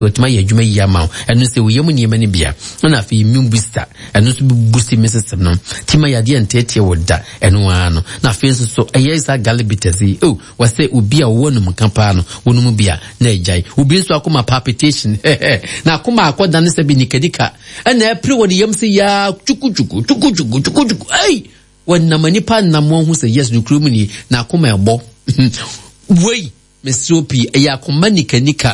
otuma ye adwuma yi ama eno se wo yemu niema ne bia na afi immune booster eno so boost me system no tima yade entete woda eno ano na afi so eyesa galibitasi wase obi a wonum kampa no wonum bia na ejai obi so akoma palpitation na akoma akoda ne se bi nikadika na apre wodi yam se ya chukuchuku wonna manipa na mo hu se yes no krumuni na akoma ebo wei mesopi ya akomanika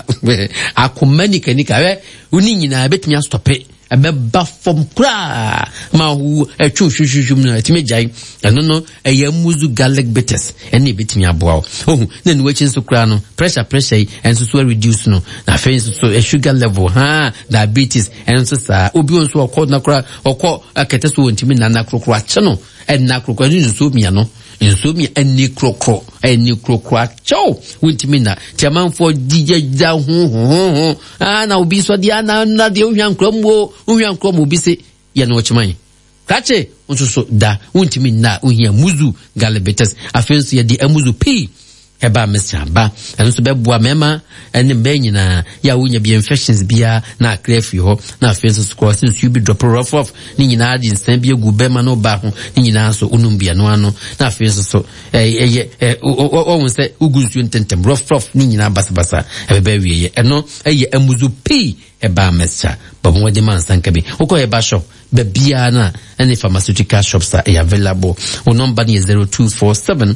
uni nyina betumi stope abeba fom kra ma hu etwuhwuhwum na timejai eno no muzu garlic bitters ene betumi aboa na ni wachin so kra no pressure enso so reduce no na fe so sugar level diabetes enso sa obi onso okọ kra okọ akete so wontimi na krokro ache no na krokro ni so mia no insomnia eni krokro chow wontimi na tiamanfo digya hu na obi so dia na de ohwankrom obi se ye no chiman kache onso da wontimi na ohia muzu galibetes afenso ye di amuzu p eba mesaba enso beboa mema ene menyina ya wonya bi infections bia na akrefi ho na afenso score since you be drop off ni nyina di nsan bi egu bema no ba ho ni nyina so onum bia no ano na afenso so won se ugusu ntentem rough ni nyina basabasa ebeba wiye eno amuzu p eba mesa babo wode man sankabi uko eba shop bebia na any pharmaceutical shops are available. Our number is 0247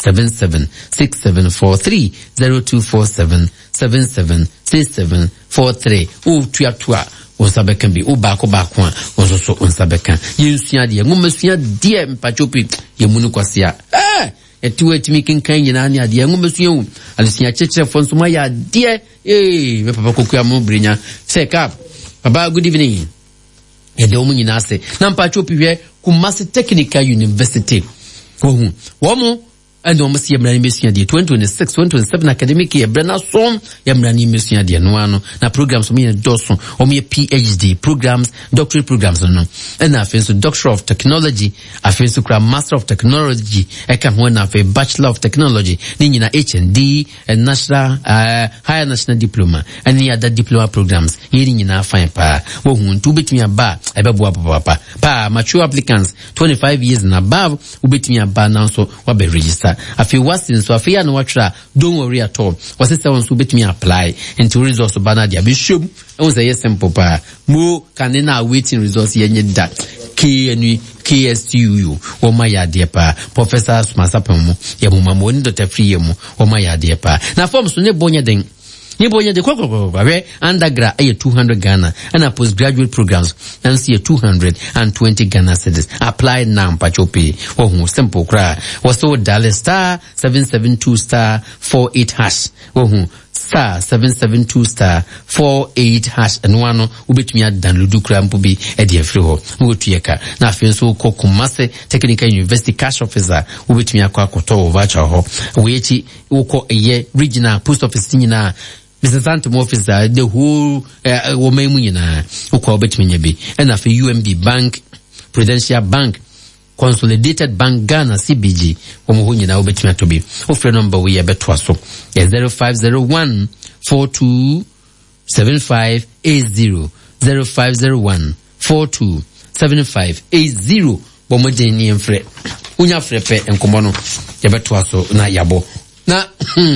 776743 0247 776743. Tuatua onsabe kan bi obako onso so onsabe kan yensua de ngomesua de mpachopi yemunu kwasia etu etimi kenkan nyina ne ade ngomesua wu alesia chechire fo nso ma ya de me papa kokua mo brinya say cap baba good evening ede omu nyina ase na mpachopi hwe Kumasi Technical University womu ando msi yamrani mesunya die 2026-2027 academic year brana som yamrani mesunya die no ano na programs omi doso omi PhD programs doctorate programs no na afenso Doctor of Technology afenso kra Master of Technology eka ho na afi Bachelor of Technology ni nyina HND and National Higher National Diploma and the other diploma programs yeni nyina fine pa wo hu ntu betumi aba ebebo papa pa mature applicants 25 years and above ubetumi aba now so wa be register afi wasin so afi ya no watra don't worry at all wasese won so betumi apply into results bana dia be shum e was a simple pa mo kanina waiting results yenye that KSTU o ma ya de pa Professor Masapemu ya mu mamo ni Dr. Free mu o ma ya de pa na form so ne bonya den de kokokokokwe undergrad 200 Ghana and a postgraduate programs and see 220 Ghana cedis apply now pachopi oh simple cry was so dial star 772 star 48 hash oh star 772 star 48 hash and one ubetumi download kra mpobi e de free ho wotuyeka na afenso ko Kumasi Technical University cash officer ubetumi akwakoto voucher ho wechi uko eye regional post office nyina Mr. Santom officer the whole woman nyina uko betumi nyabi and for UMB Bank Prudential Bank Consolidated Bank Ghana CBG omo nyina obetumi atobi ofre number we beto so 0501 427580 0501 427580 bomo jeni enfre unya frepe enkomo no yebeto so na yabo na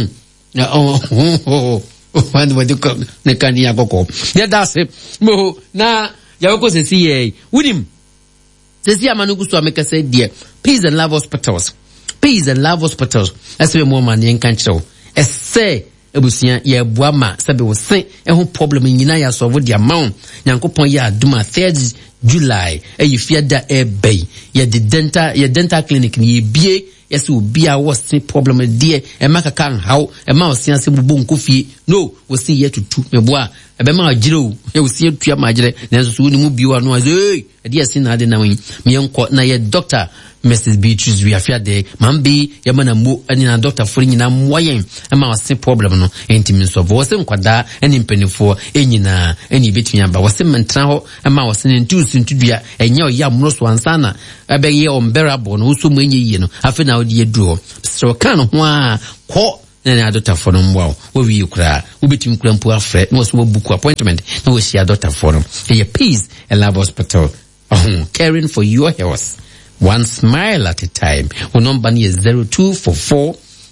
when we do ne kan ya kokko ya dase mo na yaboko sesi wudim sesi amanugu so ameka said dear Peace and Love Hospitals asebe mo man yen kan kyerew ese ebusia ye boama sabe wo sen ho problem nyina ya solve dia maun nyankopon ya aduma 3rd July fiada bay ye dental clinic ni bie yes will be our problem dear and make a can how a mouse and bubu nkofi no we see here to me boa e be ma agire e we see to ma agire na so ni mu biwa no e dear sin ade na wen me enko na ye doctor Mrs. Beatrice we afia de mambi ye mana mo ani na doctor for nyina moyen e ma wase problem no entimin so wose nkwada ani mpanifo enyina ani betumi aba wose mentra ho e ma wase ntusu ntudua enye oya mro so ansana ebe ye unbearable no so mu enye yi no afi na odi eduro so kan ho a ko na doctor for no mwa wo wi kura wo betim kura mpo afre no so book appointment na wo share doctor for no e Peace and Love Hospital caring for your health one smile at a time. Our number is 0244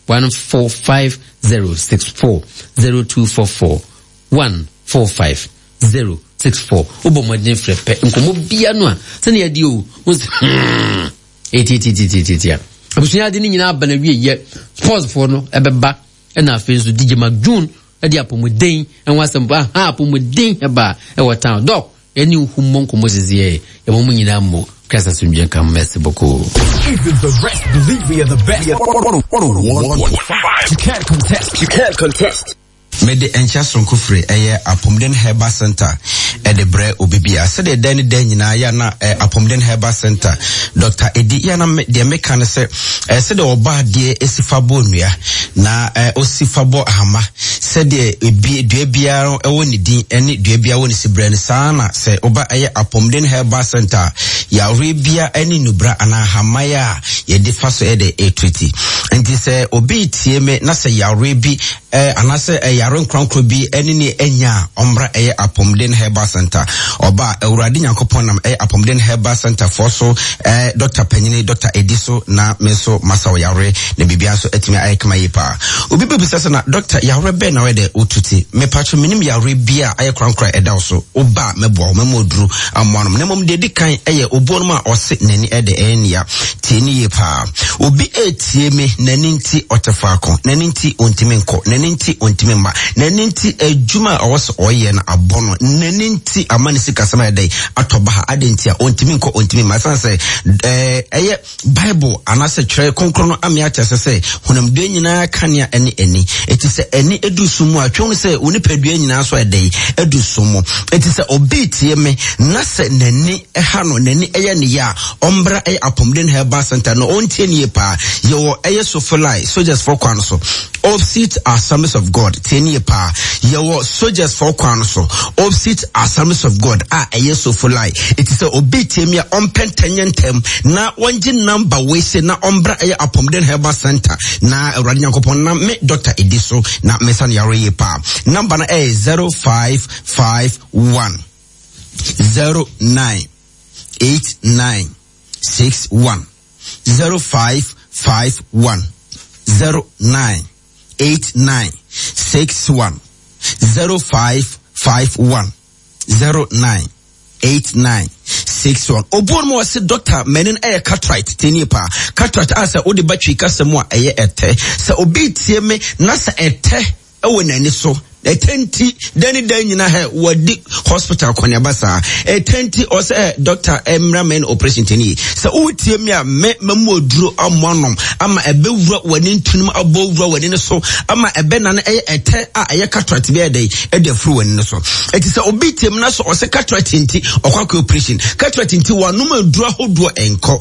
145064 0244 145064. Obo modern frepe nkomo bia no a se na yade o eti abusunya de ni nyina aba na wie ye sports for no ebeba na afenso DJ Macjune e de apomuden en wasem ba ha apomuden e ba e watan dok eni hummo nkomo zizie e mo nyina mo kasa sunjen kam merci beaucoup. Even the rest believe we are the best. 101.5. You can't contest. Mede encha sonkofre eye Apomden Herbal Center de bre obibia se de den nyina ya na Apomden Herbal Center Dr. Edi ya na de meka ne se de oba de esifabo nua na osifabo ahama se de dua bia ewo ne din ene dua bia wo ne sibre ne sana se oba eye Apomden Herbal Center ya rebia ene nubra ana ahama ya ye de faso de etwiti enti se obi tie me na se ya rebi anase yaron kronkro bi ene ne enya omra eye Apomden Herbal Center oba Awurade Nyankopon nam eye Apomden Herbal Center for so Dr. Penyini Dr. Ediso na meso masawo yare ne bibia so etimi ayekama yipa obi bebisa na Dr. Yare be na we de otuti me patcho minim yare bia aye kronkro eda so oba mebo memoduru amonom ne mom de dikan eye obonum a ose nani ede enia tieni yipa obi etie me nani nti otefako nani nti ontimi nko nti ontimi ma nenti ejuma awos oye na abono nenti amani sikasama dai atoba ha adenti a ontimi nko ontimi ma sanse eye Bible anase kire konkro ame acha se honam de nyina kanea eni eti se eni edusumu atwon se onipadua nyina so edai edusumu eti se obitie me na se nani eha no nani eye ne ya ombra eye Apomden Herbal Center no ontie nie pa yo eye Sofalai soldiers for kwan so opposite Assemblies of God teni pa your soldiers for kwan so opposite Assemblies of God eye Sofalai it is a obitie me ompentenyentem na wanji number we say na ombra eye Apomden Herbal Center na Awurade Nyankopon na me Dr. Ediso na mesan yare pa number na 0551 098961 0551 098961 0551 098961 obon mo se doctor menin cataract tenipa cataract asa odi batwi kasemo a ete se obi tie me na sa ete ewo nani so etenti dani nyina he wadi hospital kwanya basa etenti o se doctor emramen operation teni se utie me a me mamoduro amonom ama ebewura wani ntunum abowura wani ne so ama ebe na ete a eye cataract be dey e dey fru wani ne so eti se obi tie me na so o se cataract nti okwakwa operation cataract nti wanum aduro hodo enko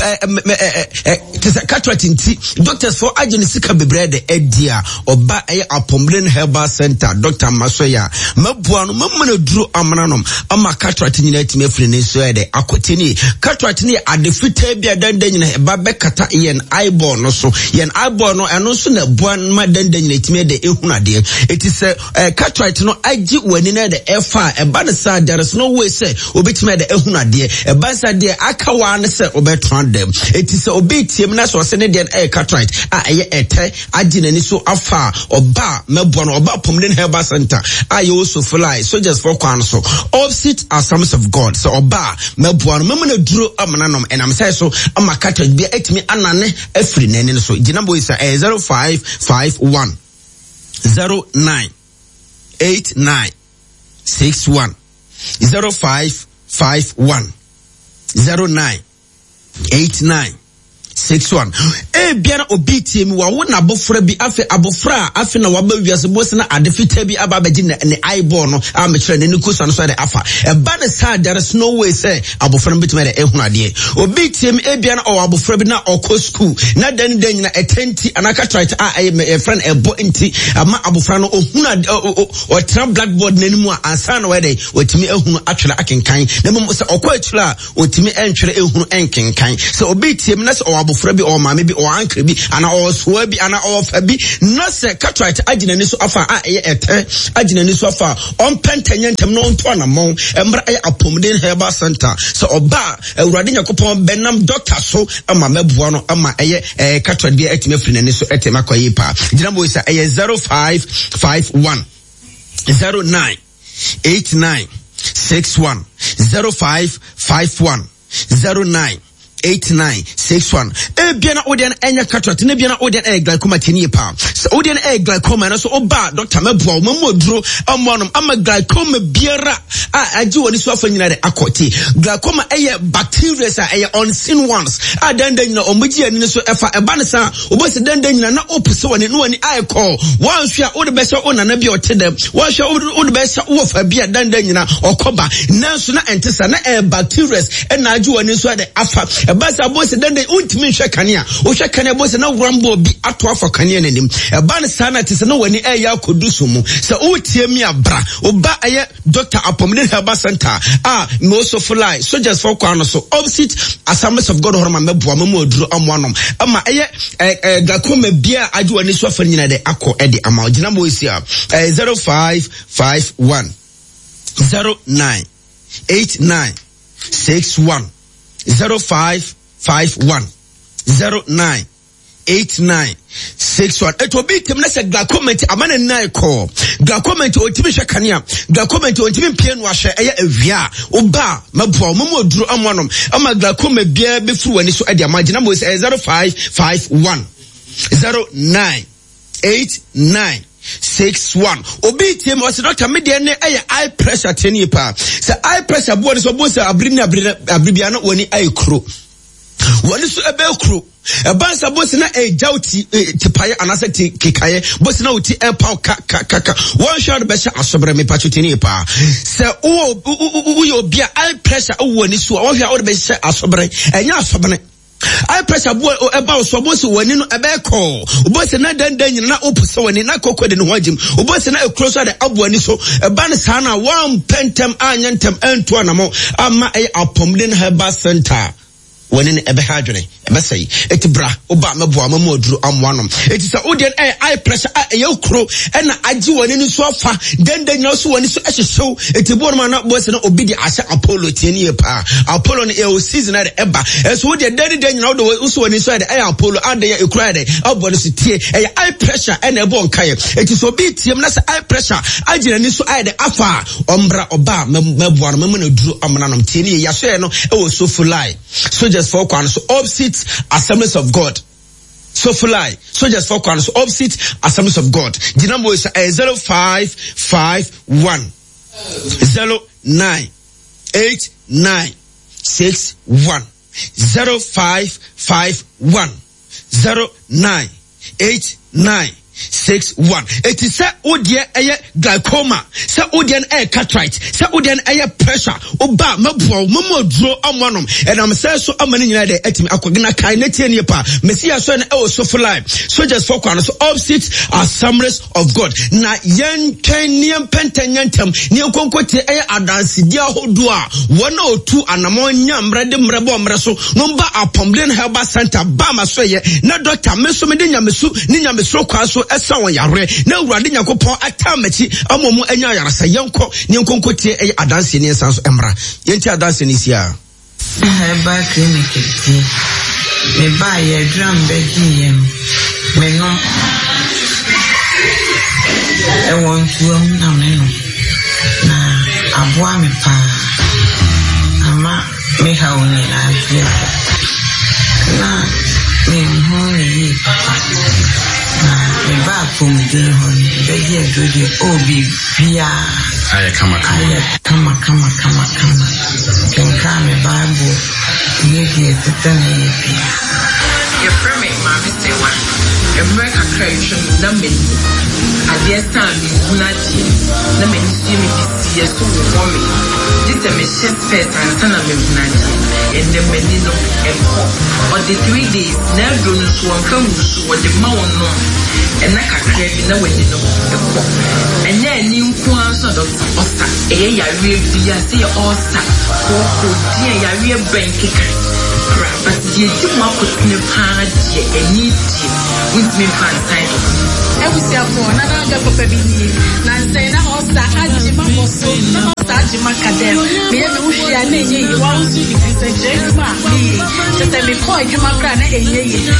se cataract nti doctors for agency ka bebrede edia oba eye Apomden Herbal Center Dr. Masoya mabuano mamana duro amananom ama cataract nyina etime afiri ne so ede akotini cataract ni adefita bia dandan nyina eba bekata yen eyeball no so yen eyeball no eno so na buan ma dandan nyina etime de ehunade etise cataract no agi wani na de efa eba ne sa there is no way say obetime de ehunade eba sa de aka wa ne say obetran dem etise obetiem na so se ne de cataract a eye ete agi nani so afa oba mabuano oba Apomden Herbal Center ayo Sofalai soldiers for kwan so opposite Assemblies of God so oba mabuano mamana duro amananom enam say so ama cataract bia etimi anane afiri nani so ginambo is 0551 098961 0551 098961 biana obitie mi wa wona abofra bi afi abofra afi na waba wiase bosi na adefita bi ababaji ne eyeball no a mekere ne nikusa no so de afa eba ne sa there is no way say abofra bitime de ehunade obitie mi biana o abofra bi na okọ school na dan nyina etenti anaka trite a friend ebo nti ama abofra no ohunade o tra blackboard nanimu ansa na we de otimi ehunu atwere akenkan na mum se okọ atwere a otimi entwere ehunu enkenkan so obitie mi na se o abofra abofra bi or maame bi or uncle bi ana or soa bi ana or fa bi no se cataract agina ni so afa a ete agina ni so afa on pentanyentem no nto anamon embra apomden herbal center so oba awurade nyakopon benam doctor so ama meboa no ama cataract bi etime frina ni so etema kwaye pa gina mo isa 0551 09 89 61 0551 09 8961 biana odian enya cataract ne biana odian glaucoma tini pa so odian glaucoma no so oba doctor meboa mamoduro amonom ama glaucoma biara agi woni so afa nyina de akoti glaucoma bacteria sa unseen ones danda nyina omugi ani so efa eba ne sa obosi danda nyina na opuse woni no woni call wan hwe a ode be se ona na bia otedem wan hwe ode be se wo fa bia danda nyina okoba nanso na entesa na bacteria na agi woni so de afa basa boss dende untimi hwe kanea o hwe kanea boss na wrambo bi ato afa kanea nanim eba ne sana tese na wani ya kodusu mu se utie mi abra oba Dr. Apomden Herbal Center me also fly soldiers for kwano so opposite Assemblies of God horoma meboa mamu oduru amwanom ama glaucoma bia adu ani so afa nyina de akọ de ama ogina mo isi 0551 09 89 61 0551 09 89 61 eto bi tem na se glaucoma amana na call glaucoma otimi hwe kanea glaucoma otimi pie no ahwe awia oba maboa mamu oduru amwanom ama glaucoma bia be furu wani so ade amagina mo 0551 09 89 61 obi tiem o se doctor me de ne eye pressure teni pa se eye pressure bo so bo se abribia na woni eye kro woni so ebe kro bansa bo se na jauti tipaye anase kikaye bo se na uti empower ka one shot be sha asobre me pacho teni pa se o yo bia eye pressure o woni so o hwa o be sha asobre enya asobre I pressure boy about so boss wani no ebeko boss na dandan nyina na opuse wani na kokode ne hwagim boss na closer the abuani so eba ne sa na one pentem anyentem ento anamo ama Apomden Herbal Center wani ne ebe hadwene ebe sei etibra oba meboa mamu oduru amwanom etisa odian eye pressure kro na agi wani ni so afa dandan nyina so wani so ehyew etibor ma na boss na obidi ase Apollo tieni pa Apollo ne season na eba so odian dandan nyina do so wani so Apollo ade ya ekura de abone so tie eye pressure na ebo nkaye etisa obi tiem na se eye pressure agina ni so eye de afa ombra oba meboa mamu na oduru amnanom tieni ya so no so fulai so just for kwan so opposite Assemblies of God so fly so just for kwan so opposite Assemblies of God the number is 0551 09 89 61 0551 09 89 61 it is say odie glaucoma say odie cataract say odie pressure oba mabuo mamoduro amwanom and say so amani nyina de etimi akogina kai netie ne pa mesia so na so fly so just for kwan so opposite Assemblies of God na yen twaniam pentanyantem ne konkote adanse dia hodo a wona otu anamon nyamre de mrebo mre so no ba Apomden Herbal Center ba maso ye na doctor meso me de nyamesu ni nyameso kwa so esa won yare na awurade nyakopon atamachi amomu anya yarasa yenko ne nkonkotie adanse ne nsanso emra yenti adanse ne sia Herbal Clinic me ba ye drum begiem me no e won tuam na me no na aboa me pa ama me ha oni na afia na me ho ni me ba Apomden ho begiem dodi obi bia aya kama Kama. Kenka me Bible. Yegi tetane yepi. Your friend Mama say one. America creation na me. Adia time is unati. Na me see me see so woman. This a me chest first and sana me unati. And the menino empo. On the 3 days, na do no so one so what the man no. And na kakra bi na wani no empo. And then ni nko so Dr. Osta. Ya we bia say Osta. Ko dia ya we bank kakra but yɛdi mu akɔtene paa deɛ ani die wontumi mfa nsan do ebusiafo na ga papa bi ni na nsan na hosta agima boso na hosta agima kadem me ye me wuhia na enye yi wa wusu di fise jema me tete me ko adwuma kra na enye yi